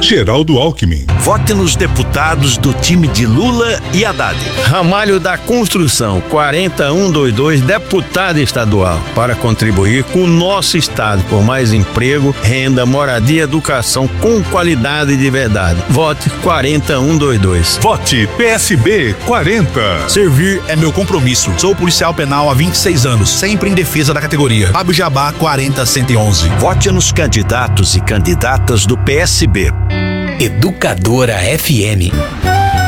Geraldo Alckmin. Vote nos deputados do time de Lula e Haddad. Ramalho da Construção, 40122, deputado estadual, para contribuir com o nosso estado por mais emprego, renda, moradia, educação com qualidade de verdade. Vote 40122. Vote PSB 40. Servir é meu compromisso. Sou policial penal há 26 anos, sempre em defesa da categoria. Fábio Jabá 40111. Vote nos candidatos e candidatas do PSB. Educadora FM.